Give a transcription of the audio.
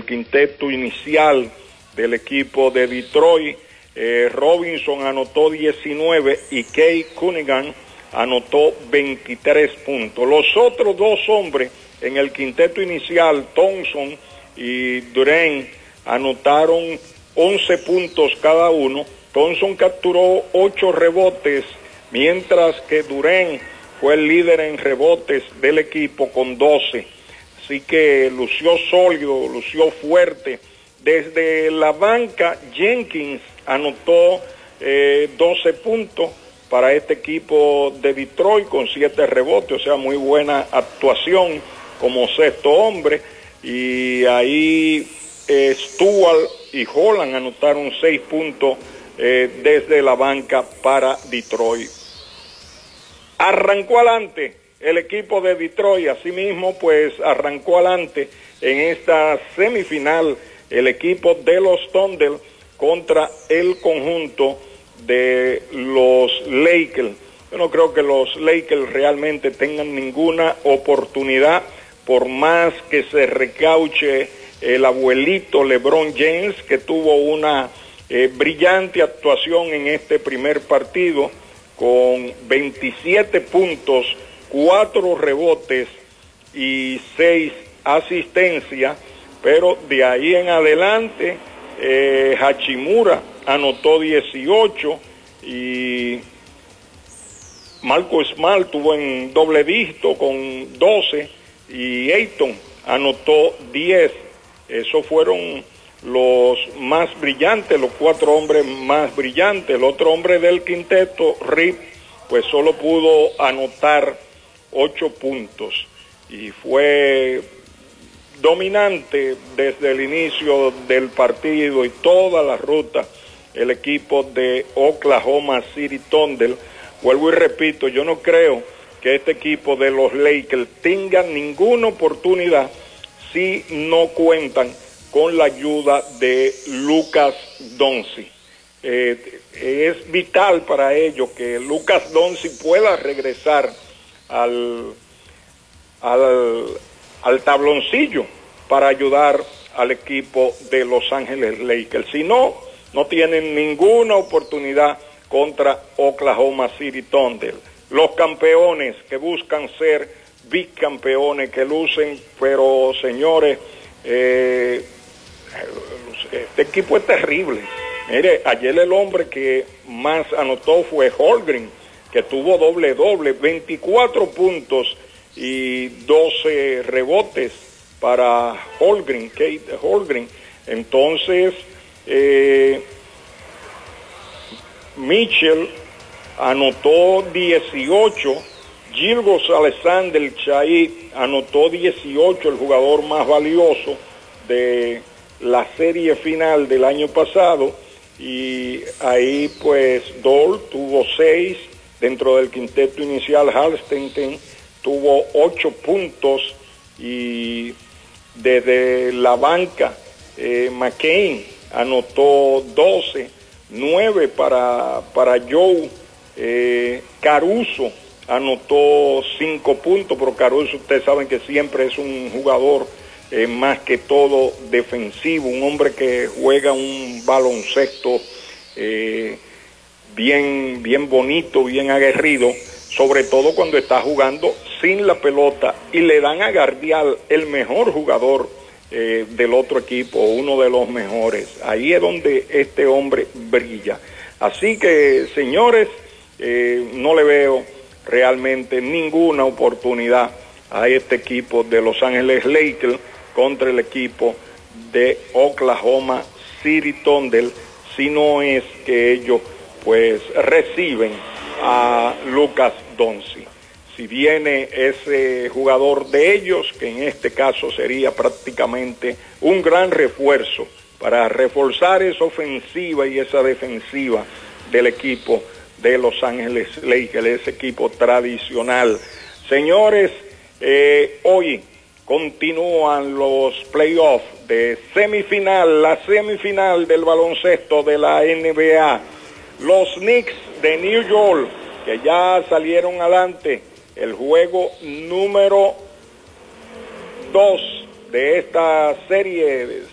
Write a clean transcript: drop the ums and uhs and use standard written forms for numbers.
el quinteto inicial del equipo de Detroit. Robinson anotó 19 y Kay Cunningham anotó 23 puntos. Los otros dos hombres en el quinteto inicial, Thompson y Duren, anotaron 11 puntos cada uno. Thompson capturó 8 rebotes, mientras que Duren fue el líder en rebotes del equipo con 12. Así que lució sólido, lució fuerte. Desde la banca, Jenkins anotó 12 puntos para este equipo de Detroit con 7 rebotes, o sea, muy buena actuación como sexto hombre. Y ahí Stewart y Holland anotaron 6 puntos desde la banca para Detroit. Arrancó adelante el equipo de Detroit, asimismo pues arrancó adelante en esta semifinal el equipo de los Thunder contra el conjunto de los Lakers. Yo no creo que los Lakers realmente tengan ninguna oportunidad, por más que se recauche el abuelito LeBron James, que tuvo una brillante actuación en este primer partido, con 27 puntos, 4 rebotes y 6 asistencias, pero de ahí en adelante Hachimura anotó 18 y Marco Smart tuvo en doble dígito con 12 y Ayton anotó 10. Esos fueron los más brillantes, los 4 hombres más brillantes. El otro hombre del quinteto, Rip, pues solo pudo anotar 8 puntos y fue dominante desde el inicio del partido y toda la ruta el equipo de Oklahoma City Thunder. Vuelvo y repito, yo no creo que este equipo de los Lakers tenga ninguna oportunidad si no cuentan con la ayuda de Lucas Doncic. Es vital para ellos que Lucas Doncic pueda regresar al tabloncillo para ayudar al equipo de Los Ángeles Lakers. Si no, no tienen ninguna oportunidad contra Oklahoma City Thunder. Los campeones que buscan ser bicampeones, que lucen, pero señores, este equipo es terrible. Mire, ayer el hombre que más anotó fue Holmgren, que tuvo doble, 24 puntos y 12 rebotes para Holmgren, Kate Holmgren. Entonces, Mitchell anotó 18, Gilgeous Alexander-Chai anotó 18, el jugador más valioso de la serie final del año pasado, y ahí pues Dole tuvo 6, dentro del quinteto inicial Halstenstein tuvo 8 puntos, y desde la banca McCain anotó 12, 9 para Joe. Caruso anotó 5 puntos, pero Caruso ustedes saben que siempre es un jugador más que todo defensivo, un hombre que juega un baloncesto bien bonito, bien aguerrido, sobre todo cuando está jugando sin la pelota y le dan a Gardial, el mejor jugador del otro equipo, uno de los mejores. Ahí es donde este hombre brilla. Así que, señores, no le veo realmente ninguna oportunidad a este equipo de Los Ángeles Lakers contra el equipo de Oklahoma City Thunder, si no es que ellos pues reciben a Lucas Doncic. Si viene ese jugador de ellos, que en este caso sería prácticamente un gran refuerzo para reforzar esa ofensiva y esa defensiva del equipo de Los Ángeles Lakers, ese equipo tradicional. Señores, hoy continúan los playoffs de semifinal, la semifinal del baloncesto de la NBA. Los Knicks de New York, que ya salieron adelante, el juego número 2 de esta serie